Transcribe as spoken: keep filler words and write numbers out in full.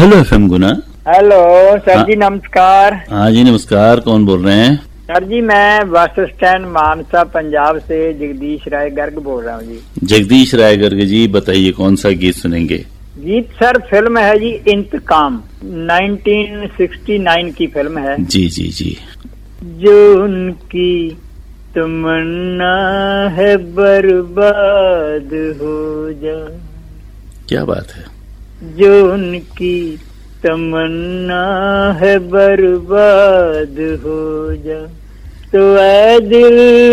Hello FM गुना। Hello sir हाँ। जी, नमस्कार। हाँ जी नमस्कार, कौन बोल रहे हैं? सर जी मैं बस स्टैंड मानसा पंजाब से जगदीश राय गर्ग बोल रहा हूँ जी। जगदीश राय गर्ग जी, बताइए कौन सा गीत सुनेंगे? गीत सर फिल्म है जी इंतकाम, नाइनटीन सिक्सटी नाइन की फिल्म है। जी जी जी। जो उनकी तमन्ना है बर्बाद हो जा, क्या बात है। जो उनकी तमन्ना है बर्बाद हो जा, तो ऐ दिल